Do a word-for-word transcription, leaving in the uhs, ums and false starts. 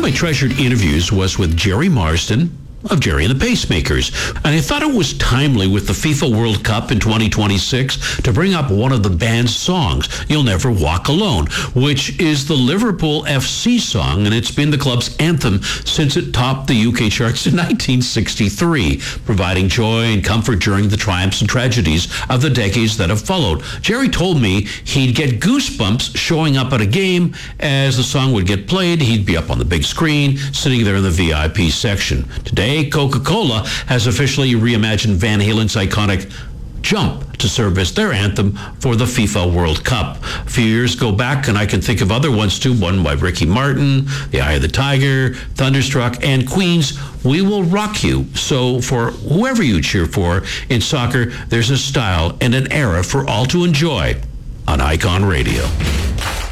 my treasured interviews was with Jerry Marsden of Jerry and the Pacemakers. And I thought it was timely with the FIFA World Cup in twenty twenty-six to bring up one of the band's songs, You'll Never Walk Alone, which is the Liverpool F C song, and it's been the club's anthem since it topped the U K charts in nineteen sixty-three, providing joy and comfort during the triumphs and tragedies of the decades that have followed. Jerry told me he'd get goosebumps showing up at a game. As the song would get played, he'd be up on the big screen, sitting there in the V I P section. Today, Coca-Cola has officially reimagined Van Halen's iconic Jump to serve as their anthem for the FIFA World Cup. A few years go back, and I can think of other ones too, one by Ricky Martin, The Eye of the Tiger, Thunderstruck, and Queen's We Will Rock You. So for whoever you cheer for in soccer, there's a style and an era for all to enjoy on Icon Radio.